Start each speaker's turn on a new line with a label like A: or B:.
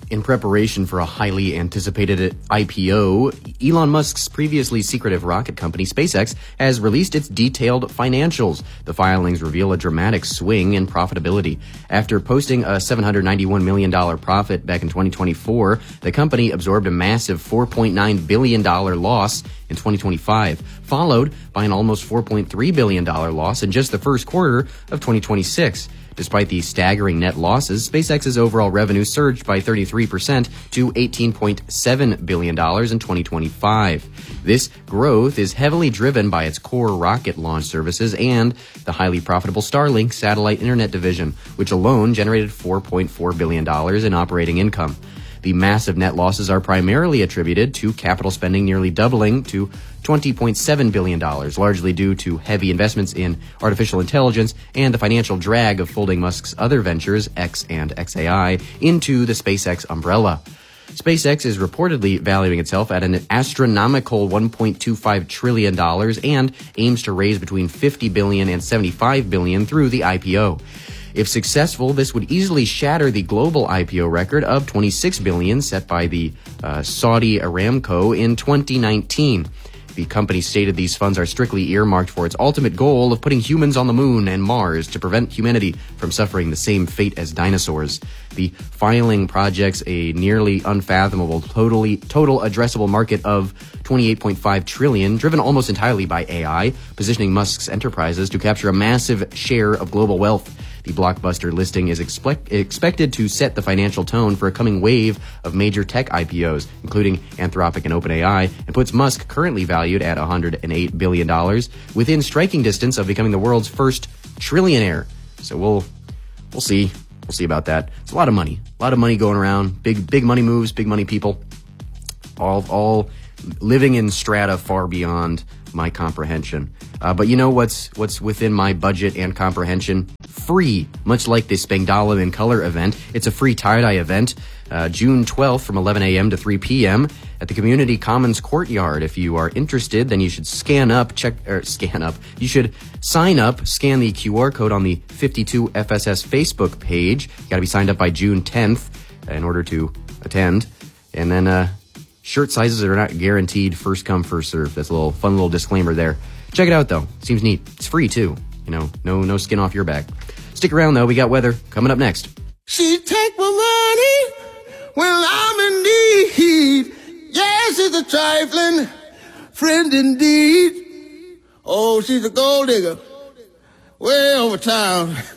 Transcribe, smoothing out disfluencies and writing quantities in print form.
A: In preparation for a highly anticipated IPO, Elon Musk's previously secretive rocket company, SpaceX, has released its detailed financials. The filings reveal a dramatic swing in profitability. After posting a $791 million profit back in 2024, the company absorbed a massive $4.9 billion loss in 2025, followed by an almost $4.3 billion loss in just the first quarter of 2026. Despite the staggering net losses, SpaceX's overall revenue surged by 33% to $18.7 billion in 2025. This growth is heavily driven by its core rocket launch services and the highly profitable Starlink satellite internet division, which alone generated $4.4 billion in operating income. The massive net losses are primarily attributed to capital spending nearly doubling to $20.7 billion, largely due to heavy investments in artificial intelligence and the financial drag of folding Musk's other ventures, X and XAI, into the SpaceX umbrella. SpaceX is reportedly valuing itself at an astronomical $1.25 trillion and aims to raise between $50 billion and $75 billion through the IPO. If successful, this would easily shatter the global IPO record of $26 billion set by the Saudi Aramco in 2019. The company stated these funds are strictly earmarked for its ultimate goal of putting humans on the moon and Mars to prevent humanity from suffering the same fate as dinosaurs. The filing projects a nearly unfathomable total addressable market of $28.5 trillion, driven almost entirely by AI, positioning Musk's enterprises to capture a massive share of global wealth. The blockbuster listing is expected to set the financial tone for a coming wave of major tech IPOs, including Anthropic and OpenAI, and puts Musk, currently valued at $108 billion, within striking distance of becoming the world's first trillionaire. So we'll see. We'll see about that. It's a lot of money. A lot of money going around. Big money moves, big money people. All living in strata far beyond my comprehension. But you know what's within my budget and comprehension? Free, much like the Spangdahlem in Color event. It's a free tie-dye event, June 12th from 11 a.m. to 3 p.m. at the Community Commons Courtyard. If you are interested, then you should You should sign up, scan the QR code on the 52FSS Facebook page. You gotta be signed up by June 10th in order to attend. And then, shirt sizes are not guaranteed, first come, first serve. That's a fun little disclaimer there. Check it out though. Seems neat. It's free too. You know, no skin off your back. Stick around though, we got weather coming up next.
B: She take my money when I'm in need. Yes, she's a trifling friend indeed. Oh, she's a gold digger way over town.